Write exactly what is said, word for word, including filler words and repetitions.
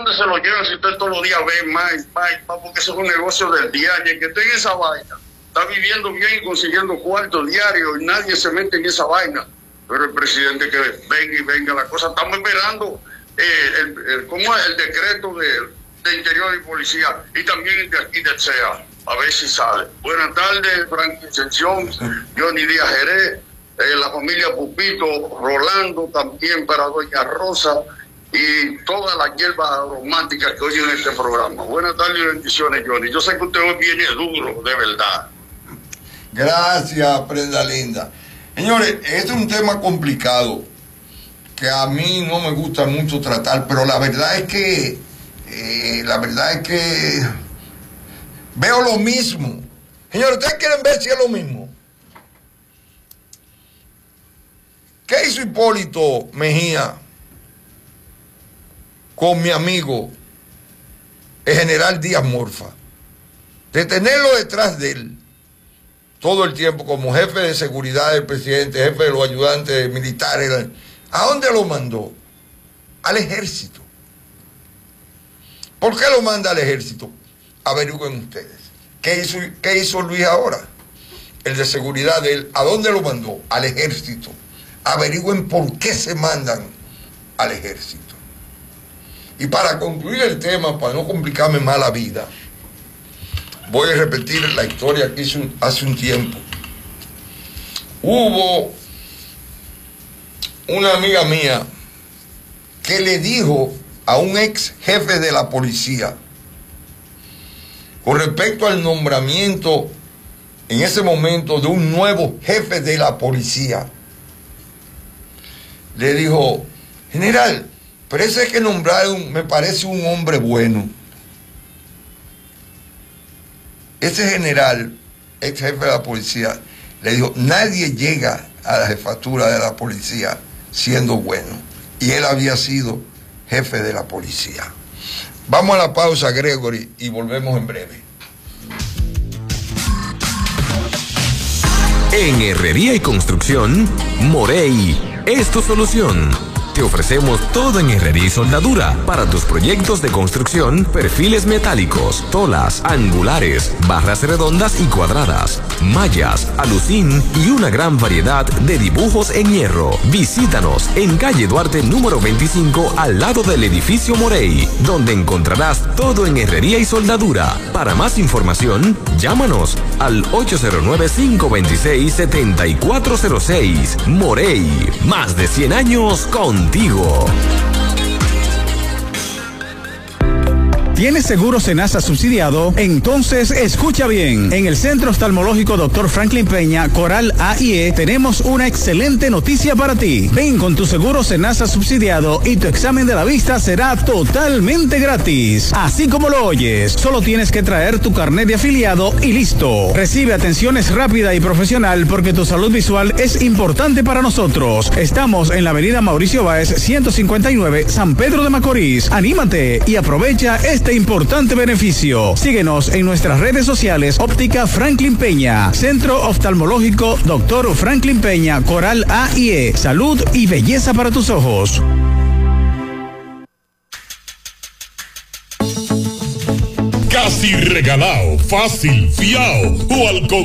dónde se lo llevan si usted todos los días ve más, más, más, porque eso es un negocio del diario, y que esté en esa vaina, está viviendo bien y consiguiendo cuartos diarios y nadie se mete en esa vaina. Pero el presidente que venga y venga la cosa, estamos esperando eh, el, el, ¿cómo es? El decreto de, de Interior y Policía y también el de aquí del C E A, a ver si sale. Buenas tardes, Franklin Ascensión, Johnny Díaz Jerez, eh, la familia Pupito, Rolando, también para doña Rosa y todas las hierbas aromáticas que oyen en este programa. Buenas tardes y bendiciones, Johnny. Yo sé que usted hoy viene duro, de verdad. Gracias, prenda linda. Señores, este es un tema complicado que a mí no me gusta mucho tratar, pero la verdad es que eh, la verdad es que veo lo mismo. Señores, ¿ustedes quieren ver si es lo mismo? ¿Qué hizo Hipólito Mejía con mi amigo el general Díaz Morfa? De tenerlo detrás de él todo el tiempo como jefe de seguridad del presidente, jefe de los ayudantes militares. ¿A dónde lo mandó? Al ejército. ¿Por qué lo manda al ejército? Averigüen ustedes. ¿Qué hizo, qué hizo Luis ahora? El de seguridad de él. ¿A dónde lo mandó? Al ejército. Averigüen por qué se mandan al ejército. Y para concluir el tema, para no complicarme más la vida, voy a repetir la historia que hice hace un tiempo. Hubo una amiga mía que le dijo a un ex jefe de la policía con respecto al nombramiento en ese momento de un nuevo jefe de la policía. Le dijo: general, pero ese que nombraron me parece un hombre bueno. Ese general, ex jefe de la policía, le dijo: nadie llega a la jefatura de la policía siendo bueno. Y él había sido jefe de la policía. Vamos a la pausa, Gregory, y volvemos en breve. En Herrería y Construcción, Morey es tu solución. Te ofrecemos todo en herrería y soldadura para tus proyectos de construcción, perfiles metálicos, tolas, angulares, barras redondas y cuadradas, mallas, alucín y una gran variedad de dibujos en hierro. Visítanos en calle Duarte número veinticinco al lado del edificio Morey, donde encontrarás todo en herrería y soldadura. Para más información, llámanos al ocho cero nueve, cinco dos seis, siete cuatro cero seis. Morey, más de cien años con contigo. ¿Tienes seguro Senasa subsidiado? Entonces escucha bien. En el Centro Oftalmológico doctor Franklin Peña, Coral A y E, tenemos una excelente noticia para ti. Ven con tu seguro Senasa subsidiado y tu examen de la vista será totalmente gratis. Así como lo oyes, solo tienes que traer tu carnet de afiliado y listo. Recibe atenciones rápida y profesional porque tu salud visual es importante para nosotros. Estamos en la avenida Mauricio Báez, ciento cincuenta y nueve, San Pedro de Macorís. Anímate y aprovecha este importante beneficio. Síguenos en nuestras redes sociales. Óptica Franklin Peña, Centro Oftalmológico doctor Franklin Peña, Coral A y E. Salud y belleza para tus ojos. Casi regalado, fácil, fiao o al